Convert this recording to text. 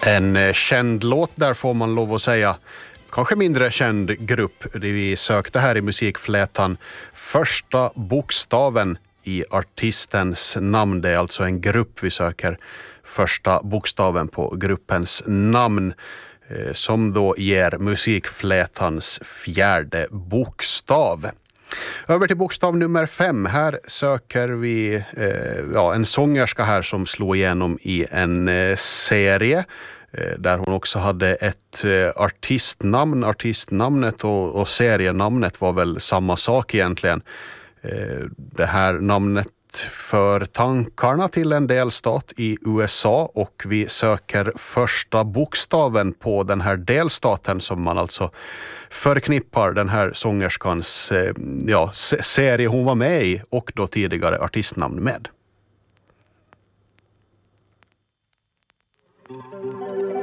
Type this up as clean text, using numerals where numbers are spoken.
En känd låt där får man lov att säga. Kanske mindre känd grupp. Vi sökte här i musikflätan första bokstaven i artistens namn. Det är alltså en grupp vi söker första bokstaven på gruppens namn som då ger musikflätans fjärde bokstav. Över till bokstav nummer 5. Här söker vi en sångerska här som slog igenom i en serie där hon också hade ett artistnamn. Artistnamnet och serienamnet var väl samma sak egentligen. Det här namnet för tankarna till en delstat i USA och vi söker första bokstaven på den här delstaten som man alltså förknippar den här sångerskans serie hon var med i och då tidigare artistnamn med.